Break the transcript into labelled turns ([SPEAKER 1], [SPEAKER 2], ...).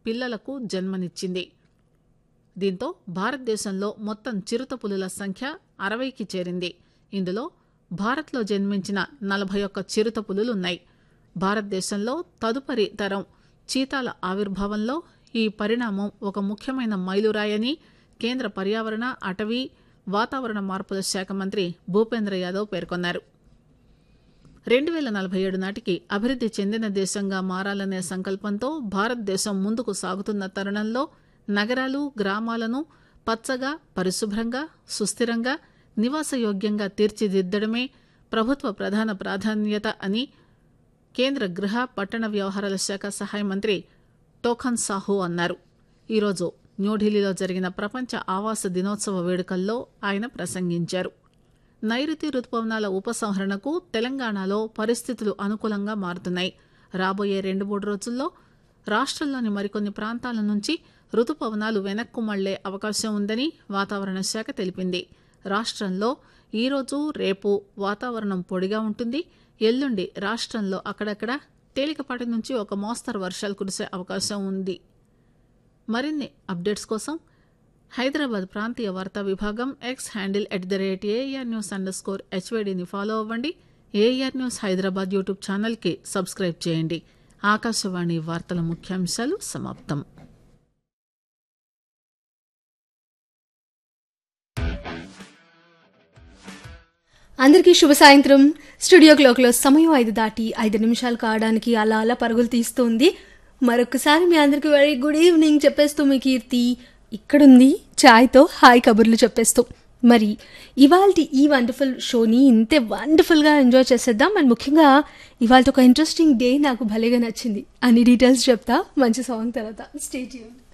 [SPEAKER 1] పిల్లలకు జన్మనిచ్చింది. దీంతో భారతదేశంలో మొత్తం చిరుతపులుల సంఖ్య 60కి చేరింది. ఇందులో భారత్లో జన్మించిన 41 చిరుతపులులున్నాయి. భారతదేశంలో తదుపరి తరం చీతాల ఆవిర్భావంలో ఈ పరిణామం ఒక ముఖ్యమైన మైలురాయని కేంద్ర పర్యావరణ, అటవీ, వాతావరణ మార్పుల శాఖ మంత్రి భూపేంద్ర యాదవ్ పేర్కొన్నారు. 2047 నాటికి అభివృద్ది చెందిన దేశంగా మారాలనే సంకల్పంతో భారతదేశం ముందుకు సాగుతున్న తరుణంలో నగరాలు, గ్రామాలను పచ్చగా, పరిశుభ్రంగా, సుస్థిరంగా, నివాసయోగ్యంగా తీర్చిదిద్దడమే ప్రభుత్వ ప్రధాన ప్రాధాన్యత అని కేంద్ర గృహ, పట్టణ వ్యవహారాల శాఖ సహాయ మంత్రి టోఖన్ సాహు అన్నారు. ఈరోజు న్యూఢిల్లీలో జరిగిన ప్రపంచ ఆవాస దినోత్సవ వేడుకల్లో ఆయన ప్రసంగించారు. నైరుతి రుతుపవనాల ఉపసంహరణకు తెలంగాణలో పరిస్థితులు అనుకూలంగా మారుతున్నాయి. రాబోయే 2-3 రోజుల్లో రాష్ట్రంలోని మరికొన్ని ప్రాంతాల నుంచి రుతుపవనాలు వెనక్కు మళ్లే అవకాశం ఉందని వాతావరణ శాఖ తెలిపింది. రాష్ట్రంలో ఈరోజు, రేపు వాతావరణం పొడిగా ఉంటుంది. ఎల్లుండి రాష్ట్రంలో అక్కడక్కడ తేలికపాటి నుంచి ఒక మోస్తరు వర్షాలు కురిసే అవకాశం ఉంది. మరిన్ని అప్డేట్స్ కోసం హైదరాబాద్ ప్రాంతీయ వార్తా విభాగం ఎక్స్ హ్యాండిల్ @ARNews_HYDని ఫాలో అవ్వండి. AR న్యూస్ హైదరాబాద్ యూట్యూబ్ ఛానల్కి సబ్స్క్రైబ్ చేయండి. ఆకాశవాణి వార్తల ముఖ్యాంశాలు సమాప్తం.
[SPEAKER 2] అందరికీ శుభ సాయంత్రం. స్టూడియో క్లాక్లో సమయం 5:05 కావడానికి అలా అలా పరుగులు తీస్తుంది. మరొకసారి మీ అందరికీ వెరీ గుడ్ ఈవినింగ్ చెప్పేస్తూ మీ కీర్తి ఇక్కడుంది ఛాయ్తో హాయ్ కబుర్లు చెప్పేస్తూ. మరి ఇవాల్టి ఈ వండర్ఫుల్ షోని ఇంతే వండర్ఫుల్గా ఎంజాయ్ చేసేద్దాం. అండ్ ముఖ్యంగా ఇవాళ ఒక ఇంట్రెస్టింగ్ డే నాకు భలేగా నచ్చింది. అన్ని డీటెయిల్స్ చెప్తా మంచి సాంగ్ తర్వాత. Stay tuned.